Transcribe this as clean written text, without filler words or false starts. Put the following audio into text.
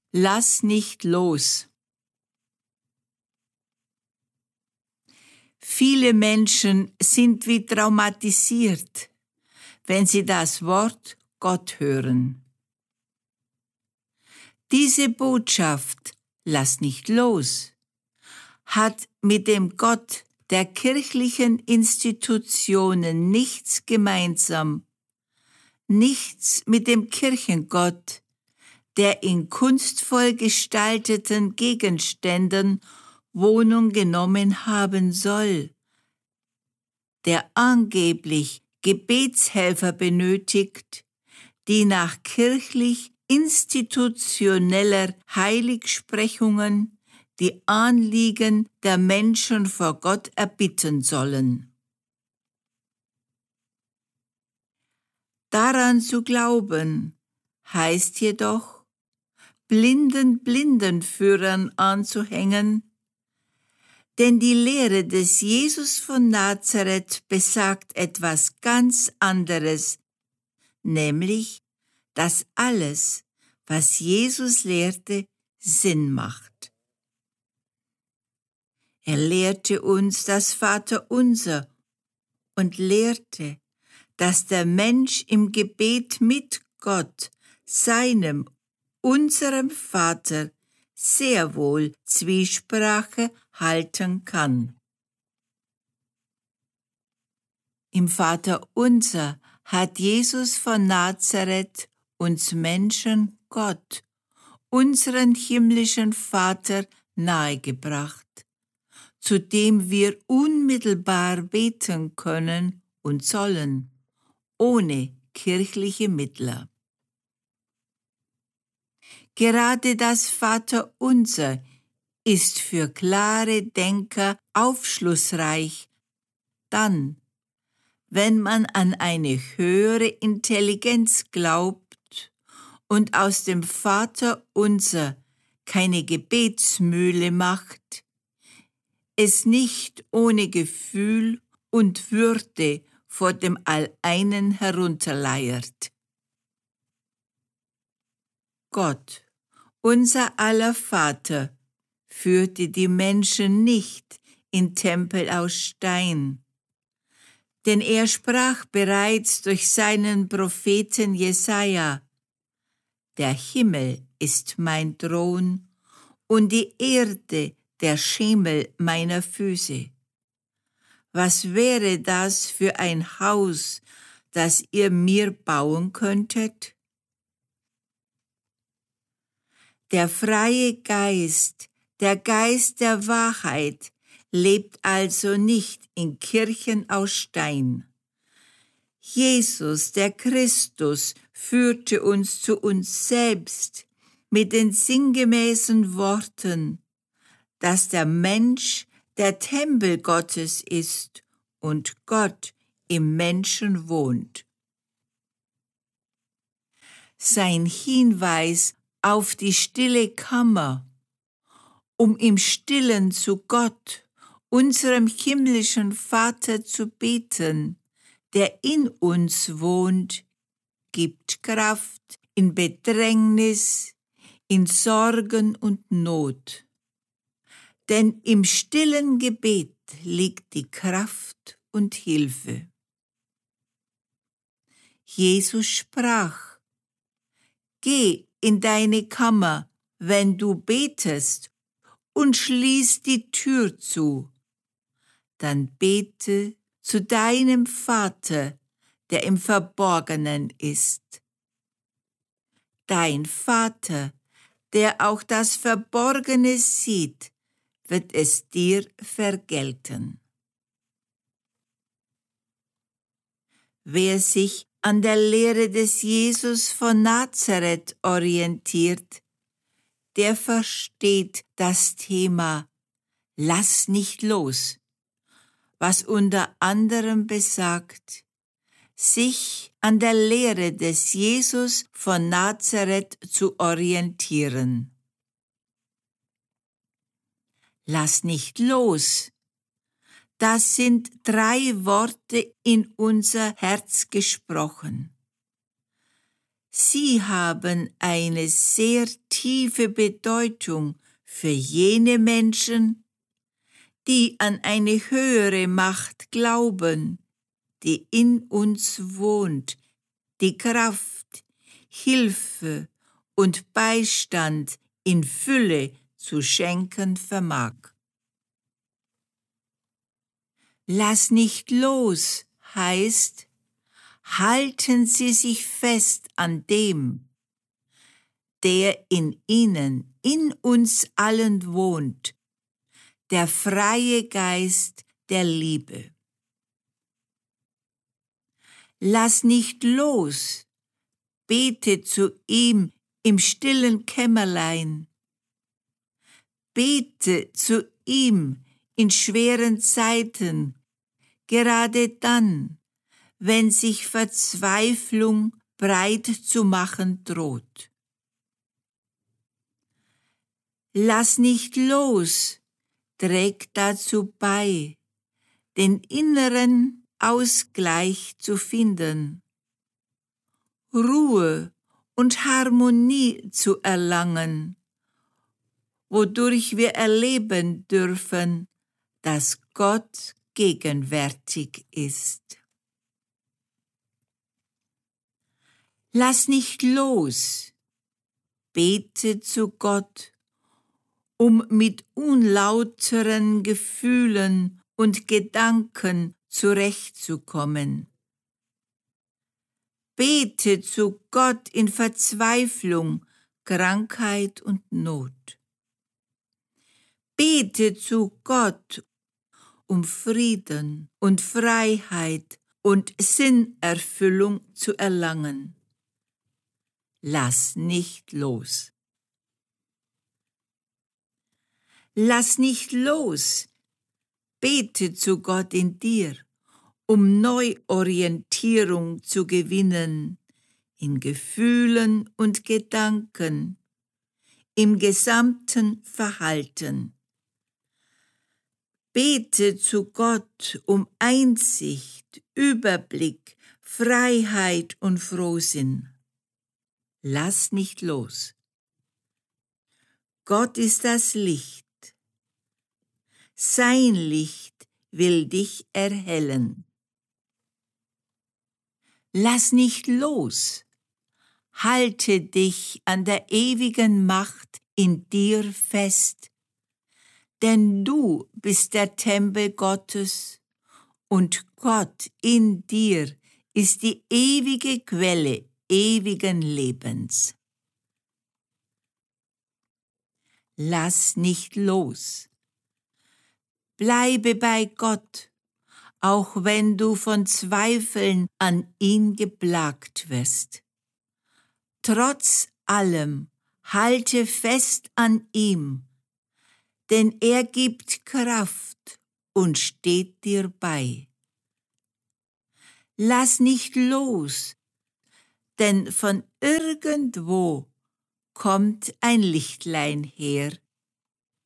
Lass nicht los. Viele Menschen sind wie traumatisiert, wenn sie das Wort Gott hören. Diese Botschaft, lass nicht los, hat mit dem Gott der kirchlichen Institutionen nichts gemeinsam, nichts mit dem Kirchengott, der in kunstvoll gestalteten Gegenständen Wohnung genommen haben soll, der angeblich Gebetshelfer benötigt, die nach kirchlich institutioneller Heiligsprechungen die Anliegen der Menschen vor Gott erbitten sollen. Daran zu glauben, heißt jedoch, blinden Blindenführern anzuhängen, denn die Lehre des Jesus von Nazareth besagt etwas ganz anderes, nämlich, dass alles, was Jesus lehrte, Sinn macht. Er lehrte uns das Vaterunser und lehrte, dass der Mensch im Gebet mit Gott, seinem, unserem Vater, sehr wohl Zwiesprache halten kann. Im Vaterunser hat Jesus von Nazareth uns Menschen Gott, unseren himmlischen Vater, nahegebracht, zu dem wir unmittelbar beten können und sollen, ohne kirchliche Mittler. Gerade das Vaterunser ist für klare Denker aufschlussreich, dann, wenn man an eine höhere Intelligenz glaubt und aus dem Vaterunser keine Gebetsmühle macht, es nicht ohne Gefühl und Würde vor dem Alleinen herunterleiert. Gott, unser aller Vater, führte die Menschen nicht in Tempel aus Stein, denn er sprach bereits durch seinen Propheten Jesaja: Der Himmel ist mein Thron und die Erde der Schemel meiner Füße. Was wäre das für ein Haus, das ihr mir bauen könntet? Der freie Geist, der Geist der Wahrheit, lebt also nicht in Kirchen aus Stein. Jesus, der Christus, führte uns zu uns selbst mit den sinngemäßen Worten, dass der Mensch der Tempel Gottes ist und Gott im Menschen wohnt. Sein Hinweis auf die stille Kammer, um im Stillen zu Gott, unserem himmlischen Vater, zu beten, der in uns wohnt, gibt Kraft in Bedrängnis, in Sorgen und Not. Denn im stillen Gebet liegt die Kraft und Hilfe. Jesus sprach: Geh in deine Kammer, wenn du betest, und schließ die Tür zu. Dann bete zu deinem Vater, der im Verborgenen ist. Dein Vater, der auch das Verborgene sieht, wird es dir vergelten. Wer sich an der Lehre des Jesus von Nazareth orientiert, der versteht das Thema Lass nicht los, was unter anderem besagt, sich an der Lehre des Jesus von Nazareth zu orientieren. Lass nicht los. Das sind 3 Worte in unser Herz gesprochen. Sie haben eine sehr tiefe Bedeutung für jene Menschen, die an eine höhere Macht glauben, die in uns wohnt, die Kraft, Hilfe und Beistand in Fülle zu schenken vermag. Lass nicht los heißt, halten Sie sich fest an dem, der in Ihnen, in uns allen wohnt, der freie Geist der Liebe. Lass nicht los, bete zu ihm im stillen Kämmerlein. Bete zu ihm in schweren Zeiten, gerade dann, wenn sich Verzweiflung breit zu machen droht. Lass nicht los, trägt dazu bei, den inneren Ausgleich zu finden, Ruhe und Harmonie zu erlangen, wodurch wir erleben dürfen, dass Gott gegenwärtig ist. Lass nicht los, bete zu Gott, um mit unlauteren Gefühlen und Gedanken zurechtzukommen. Bete zu Gott in Verzweiflung, Krankheit und Not. Bete zu Gott um Frieden und Freiheit und Sinnerfüllung zu erlangen. Lass nicht los. Lass nicht los. Bete zu Gott in dir, um Neuorientierung zu gewinnen, in Gefühlen und Gedanken, im gesamten Verhalten. Bete zu Gott um Einsicht, Überblick, Freiheit und Frohsinn. Lass nicht los. Gott ist das Licht. Sein Licht will dich erhellen. Lass nicht los. Halte dich an der ewigen Macht in dir fest, denn du bist der Tempel Gottes und Gott in dir ist die ewige Quelle ewigen Lebens. Lass nicht los. Bleibe bei Gott, auch wenn du von Zweifeln an ihn geplagt wirst. Trotz allem halte fest an ihm, denn er gibt Kraft und steht dir bei. Lass nicht los, denn von irgendwo kommt ein Lichtlein her,